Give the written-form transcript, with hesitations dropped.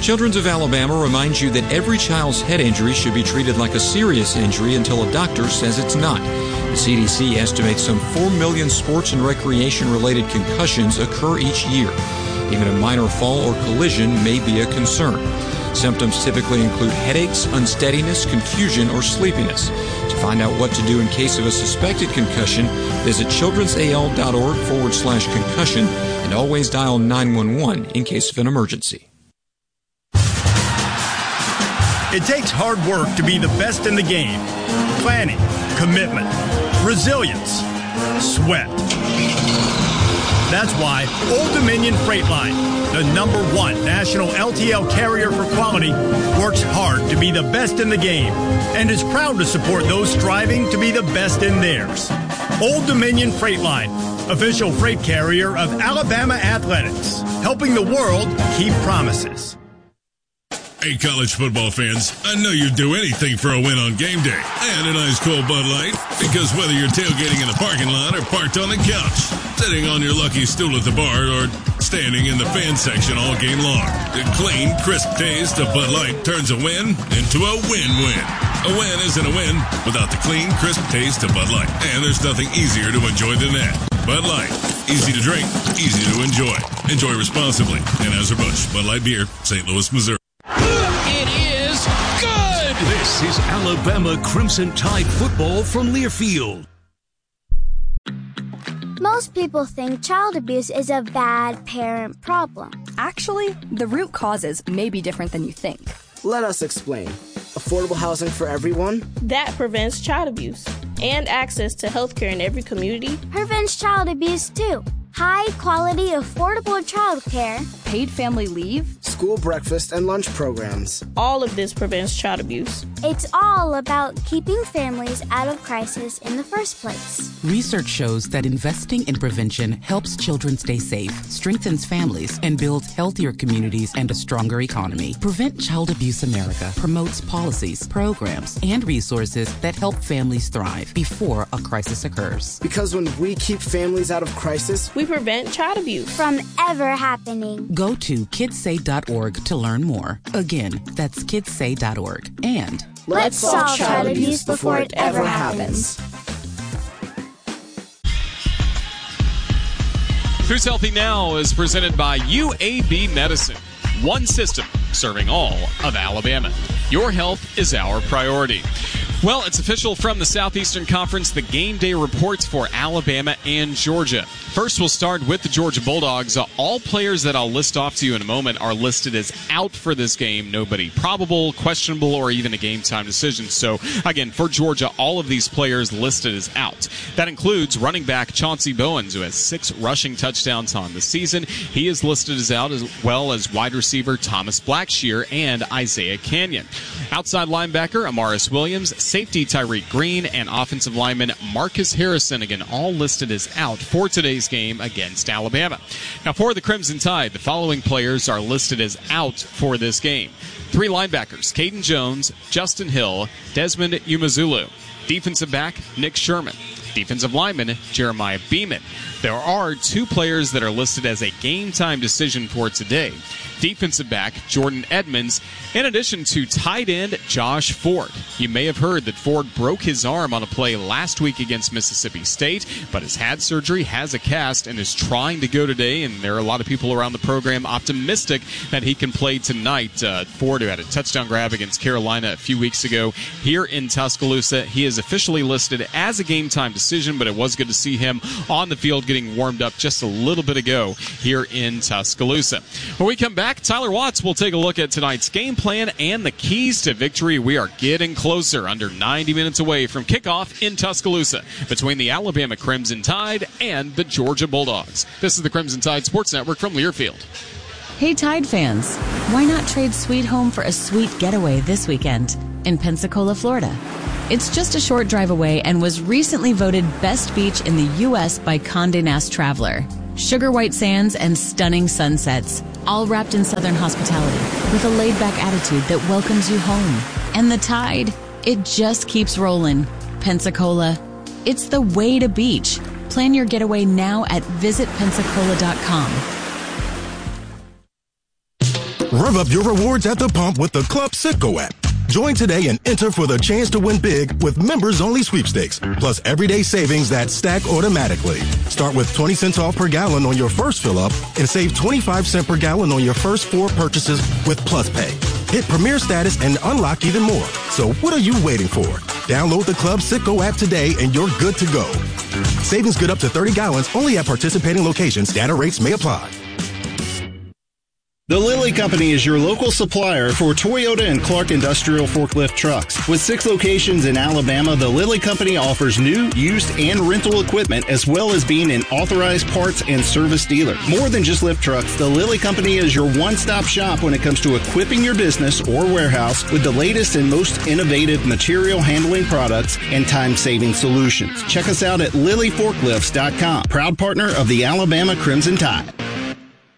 Children's of Alabama reminds you that every child's head injury should be treated like a serious injury until a doctor says it's not. The CDC estimates some 4 million sports and recreation-related concussions occur each year. Even a minor fall or collision may be a concern. Symptoms typically include headaches, unsteadiness, confusion, or sleepiness. To find out what to do in case of a suspected concussion, visit childrensal.org/concussion and always dial 911 in case of an emergency. It takes hard work to be the best in the game. Planning, commitment, resilience, sweat. That's why Old Dominion Freight Line, the #1 national LTL carrier for quality, works hard to be the best in the game and is proud to support those striving to be the best in theirs. Old Dominion Freight Line, official freight carrier of Alabama Athletics, helping the world keep promises. Hey, college football fans, I know you'd do anything for a win on game day and an ice cold Bud Light, because whether you're tailgating in the parking lot or parked on the couch, sitting on your lucky stool at the bar, or standing in the fan section all game long, the clean, crisp taste of Bud Light turns a win into a win-win. A win isn't a win without the clean, crisp taste of Bud Light, and there's nothing easier to enjoy than that. Bud Light, easy to drink, easy to enjoy. Enjoy responsibly. Anheuser-Busch, Bud Light Beer, St. Louis, Missouri. It is good! This is Alabama Crimson Tide football from Learfield. Most people think child abuse is a bad parent problem. Actually, the root causes may be different than you think. Let us explain. Affordable housing for everyone? That prevents child abuse. And access to health care in every community prevents child abuse too. High quality, affordable child care. Paid family leave. School breakfast and lunch programs. All of this prevents child abuse. It's all about keeping families out of crisis in the first place. Research shows that investing in prevention helps children stay safe, strengthens families, and builds healthier communities and a stronger economy. Prevent Child Abuse America promotes policies, programs, and resources that help families thrive before a crisis occurs. Because when we keep families out of crisis, we prevent child abuse from ever happening. Go to kidssay.org to learn more. Again, that's kidssay.org. And let's solve child abuse before it ever happens. Who's Healthy Now is presented by UAB Medicine. One system serving all of Alabama. Your health is our priority. Well, it's official from the Southeastern Conference, the game day reports for Alabama and Georgia. First, we'll start with the Georgia Bulldogs. All players that I'll list off to you in a moment are listed as out for this game. Nobody probable, questionable, or even a game-time decision. So, again, for Georgia, all of these players listed as out. That includes running back Chauncey Bowens, who has 6 rushing touchdowns on the season. He is listed as out, as well as wide receiver Thomas Blackshear and Isaiah Canyon. Outside linebacker Amaris Williams, safety Tyreek Green, and offensive lineman Marcus Harrison, again, all listed as out for today's game against Alabama. Now, for the Crimson Tide, the following players are listed as out for this game. 3 linebackers, Caden Jones, Justin Hill, Desmond Umazulu. Defensive back, Nick Sherman. Defensive lineman, Jeremiah Beeman. There are 2 players that are listed as a game-time decision for today. Defensive back, Jordan Edmonds, in addition to tight end, Josh Ford. You may have heard that Ford broke his arm on a play last week against Mississippi State, but has had surgery, has a cast, and is trying to go today, and there are a lot of people around the program optimistic that he can play tonight. Ford, who had a touchdown grab against Carolina a few weeks ago here in Tuscaloosa, he is officially listed as a game-time decision, but it was good to see him on the field getting warmed up just a little bit ago here in Tuscaloosa. When we come back, Tyler Watts will take a look at tonight's game plan and the keys to victory. We are getting closer, under 90 minutes away from kickoff in Tuscaloosa between the Alabama Crimson Tide and the Georgia Bulldogs. This is the Crimson Tide Sports Network from Learfield. Hey Tide fans, why not trade Sweet Home for a sweet getaway this weekend in Pensacola, Florida? It's just a short drive away and was recently voted best beach in the U.S. by Condé Nast Traveler. Sugar white sands and stunning sunsets, all wrapped in Southern hospitality with a laid-back attitude that welcomes you home. And the tide, it just keeps rolling. Pensacola, it's the way to beach. Plan your getaway now at visitpensacola.com. Rev up your rewards at the pump with the Club Citgo app. Join today and enter for the chance to win big with members-only sweepstakes, plus everyday savings that stack automatically. Start with 20 cents off per gallon on your first fill-up and save 25 cents per gallon on your first 4 purchases with Plus Pay. Hit Premier status and unlock even more. So what are you waiting for? Download the Club Citgo app today and you're good to go. Savings good up to 30 gallons only at participating locations. Data rates may apply. The Lilly Company is your local supplier for Toyota and Clark Industrial forklift trucks. With 6 locations in Alabama, the Lilly Company offers new, used, and rental equipment, as well as being an authorized parts and service dealer. More than just lift trucks, the Lilly Company is your one-stop shop when it comes to equipping your business or warehouse with the latest and most innovative material handling products and time-saving solutions. Check us out at LillyForklifts.com, proud partner of the Alabama Crimson Tide.